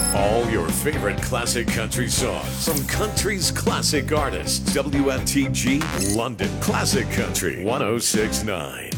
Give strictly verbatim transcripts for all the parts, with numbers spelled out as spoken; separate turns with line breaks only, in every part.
All your favorite classic country songs from country's classic artists. W F T G London Classic Country one oh six point nine.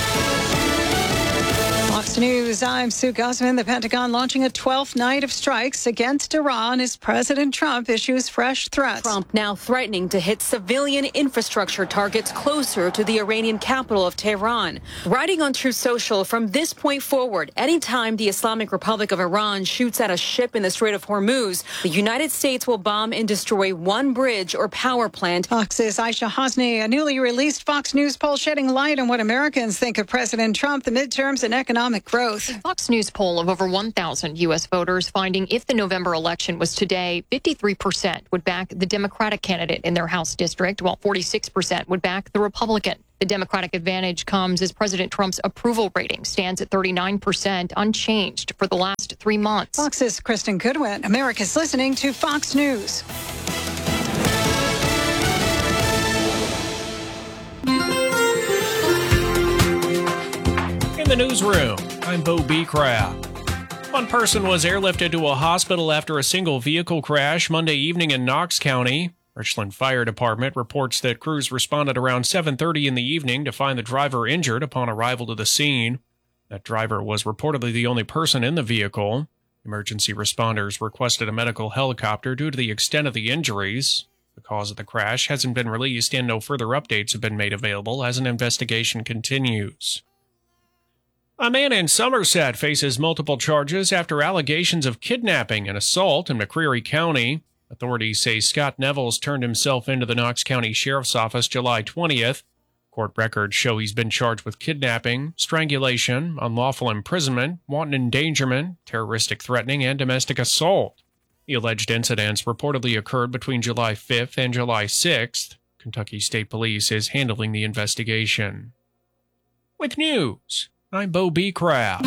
Fox News, I'm Sue Guzman. The Pentagon launching a twelfth night of strikes against Iran as President Trump issues fresh threats.
Trump now threatening to hit civilian infrastructure targets closer to the Iranian capital of Tehran. Writing on Truth Social, from this point forward, anytime the Islamic Republic of Iran shoots at a ship in the Strait of Hormuz, the United States will bomb and destroy one bridge or power plant.
Fox's Aisha Hosni, a newly released Fox News poll shedding light on what Americans think of President Trump, the midterms, and economic growth.
A Fox News poll of over one thousand U S voters finding if the November election was today, fifty-three percent would back the Democratic candidate in their House district, while forty-six percent would back the Republican. The Democratic advantage comes as President Trump's approval rating stands at thirty-nine percent, unchanged for the last three months.
Fox's Kristen Goodwin. America's listening to Fox News.
In the newsroom, I'm Bo Beecraft. One person was airlifted to a hospital after a single vehicle crash Monday evening in Knox County. Richland Fire Department reports that crews responded around seven thirty in the evening to find the driver injured upon arrival to the scene. That driver was reportedly the only person in the vehicle. Emergency responders requested a medical helicopter due to the extent of the injuries. The cause of the crash hasn't been released and no further updates have been made available as an investigation continues. A man in Somerset faces multiple charges after allegations of kidnapping and assault in McCreary County. Authorities say Scott Nevels turned himself into the Knox County Sheriff's Office July twentieth. Court records show he's been charged with kidnapping, strangulation, unlawful imprisonment, wanton endangerment, terroristic threatening, and domestic assault. The alleged incidents reportedly occurred between July fifth and July sixth. Kentucky State Police is handling the investigation. With news, I'm Bo Beecraft.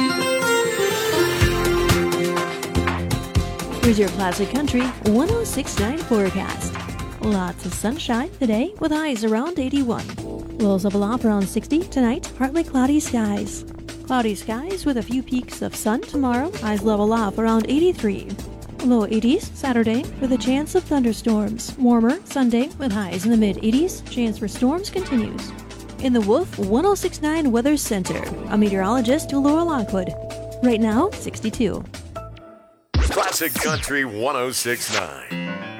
Here's your Classic Country one oh six point nine forecast. Lots of sunshine today with highs around eighty-one. Lows level off around sixty tonight, partly cloudy skies. Cloudy skies with a few peaks of sun tomorrow, highs level off around eighty-three. Low eighties Saturday with a chance of thunderstorms. Warmer Sunday with highs in the mid eighties, chance for storms continues. In the Wolf one oh six point nine Weather Center, a meteorologist Laura Lockwood. Right now, sixty-two.
Classic Country one oh six point nine.